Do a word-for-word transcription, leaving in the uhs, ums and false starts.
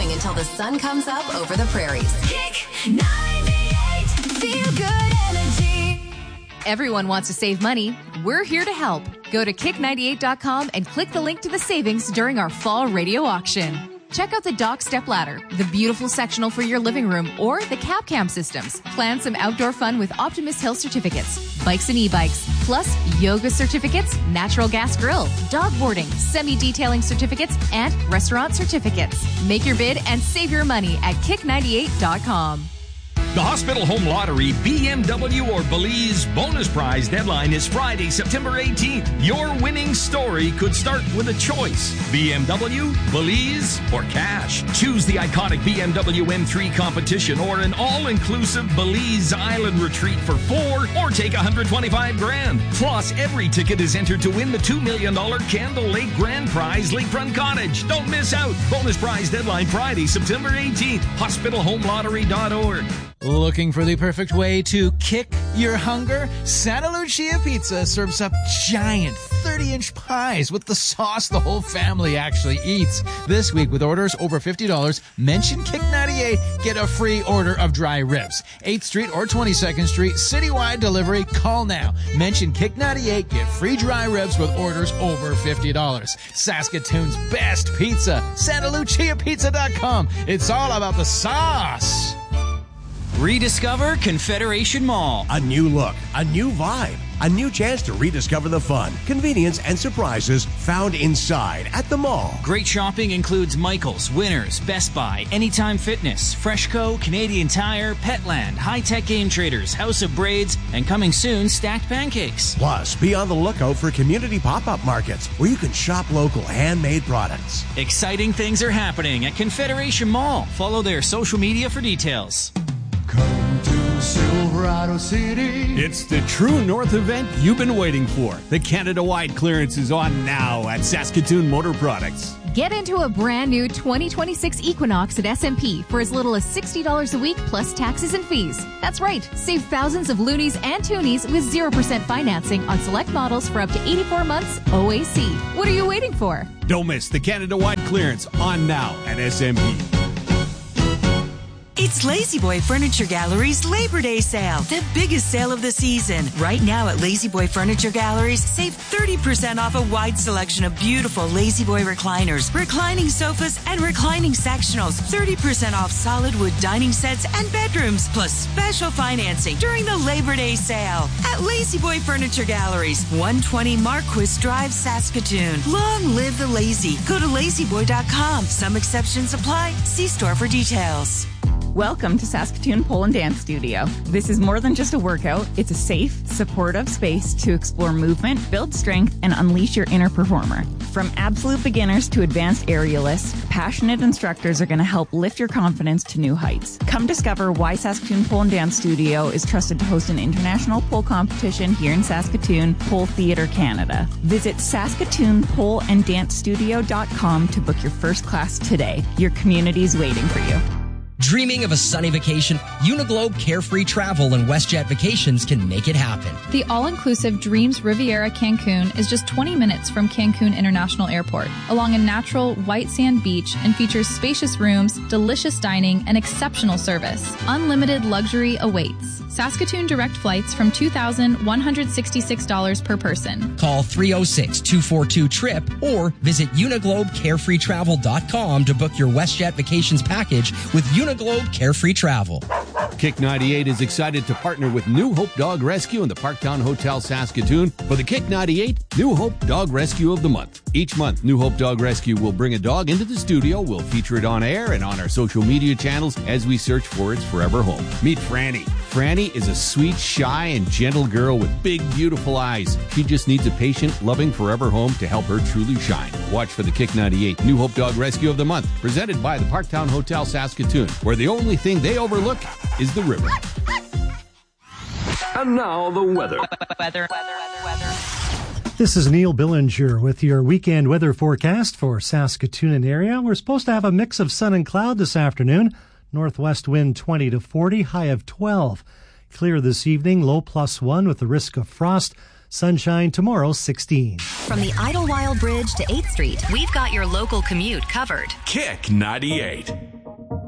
going until the sun comes up over the prairies. Kick ninety-eight. Feel good energy. Everyone wants to save money. We're here to help. Go to kick ninety-eight dot com and click the link to the savings during our fall radio auction. Check out the Dock Step Ladder, the beautiful sectional for your living room, or the Cap Cam systems. Plan some outdoor fun with Optimus Hill certificates, bikes and e-bikes, plus yoga certificates, natural gas grill, dog boarding, semi-detailing certificates, and restaurant certificates. Make your bid and save your money at kick ninety-eight dot com. The Hospital Home Lottery B M W or Belize bonus prize deadline is Friday, September eighteenth. Your winning story could start with a choice: B M W, Belize, or cash. Choose the iconic B M W M three competition or an all-inclusive Belize Island retreat for four, or take one hundred twenty-five grand. Plus, every ticket is entered to win the two million dollars Candle Lake Grand Prize Lakefront Cottage. Don't miss out. Bonus prize deadline Friday, September eighteenth. hospital home lottery dot org. Looking for the perfect way to kick your hunger? Santa Lucia Pizza serves up giant thirty-inch pies with the sauce the whole family actually eats. This week, with orders over fifty dollars, mention Kick ninety-eight, get a free order of dry ribs. eighth Street or twenty-second Street, citywide delivery. Call now. Mention Kick ninety-eight, get free dry ribs with orders over fifty dollars. Saskatoon's best pizza, Santa Lucia Pizza dot com. It's all about the sauce. Rediscover Confederation Mall. A new look, a new vibe, a new chance to rediscover the fun, convenience, and surprises found inside at the mall. Great shopping includes Michaels, Winners, Best Buy, Anytime Fitness, Freshco, Canadian Tire, Petland, High Tech Game Traders, House of Braids, and coming soon, Stacked Pancakes. Plus, be on the lookout for community pop-up markets where you can shop local handmade products. Exciting things are happening at Confederation Mall. Follow their social media for details. Come to Silverado City. It's the True North event you've been waiting for. The Canada-wide clearance is on now at Saskatoon Motor Products. Get into a brand new twenty twenty-six Equinox at S and P for as little as sixty dollars a week plus taxes and fees. That's right. Save thousands of loonies and toonies with zero percent financing on select models for up to eighty-four months O A C. What are you waiting for? Don't miss the Canada-wide clearance on now at S and P. It's La-Z-Boy Furniture Gallery's Labor Day sale, the biggest sale of the season. Right now at La-Z-Boy Furniture Galleries, save thirty percent off a wide selection of beautiful La-Z-Boy recliners, reclining sofas, and reclining sectionals. thirty percent off solid wood dining sets and bedrooms, plus special financing during the Labor Day sale at La-Z-Boy Furniture Galleries, one twenty Marquis Drive, Saskatoon. Long live the lazy. Go to lazy boy dot com. Some exceptions apply. See store for details. Welcome to Saskatoon Pole and Dance Studio. This is more than just a workout. It's a safe, supportive space to explore movement, build strength, and unleash your inner performer. From absolute beginners to advanced aerialists, passionate instructors are going to help lift your confidence to new heights. Come discover why Saskatoon Pole and Dance Studio is trusted to host an international pole competition here in Saskatoon, Pole Theatre Canada. Visit saskatoon pole and dance studio dot com to book your first class today. Your community's waiting for you. Dreaming of a sunny vacation? Uniglobe Carefree Travel and WestJet Vacations can make it happen. The all-inclusive Dreams Riviera Cancun is just twenty minutes from Cancun International Airport, along a natural white sand beach, and features spacious rooms, delicious dining, and exceptional service. Unlimited luxury awaits. Saskatoon direct flights from two thousand one hundred sixty-six dollars per person. Call three oh six, two four two, T R I P or visit uniglobe carefree travel dot com to book your WestJet Vacations package with Uniglobe Carefree Travel. Kick ninety-eight is excited to partner with New Hope Dog Rescue and the Parktown Hotel Saskatoon for the Kick ninety-eight New Hope Dog Rescue of the Month. Each month, New Hope Dog Rescue will bring a dog into the studio. We'll feature it on air and on our social media channels as we search for its forever home. Meet Franny. Franny is a sweet, shy, and gentle girl with big, beautiful eyes. She just needs a patient, loving forever home to help her truly shine. Watch for the Kick ninety-eight New Hope Dog Rescue of the Month, presented by the Parktown Hotel Saskatoon, where the only thing they overlook is the river. And now the weather. Weather, weather, weather. This is Neil Billinger with your weekend weather forecast for Saskatoon and area. We're supposed to have a mix of sun and cloud this afternoon. Northwest wind twenty to forty, high of twelve. Clear this evening, low plus one with the risk of frost. Sunshine tomorrow, sixteen. From the Idlewild Bridge to eighth Street, we've got your local commute covered. Kick ninety-eight.